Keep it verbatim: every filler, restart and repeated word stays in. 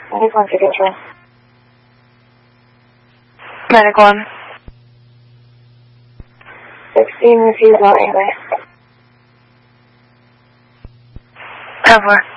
ninety-one to control. Medic one. sixteen refused out anyway. Over.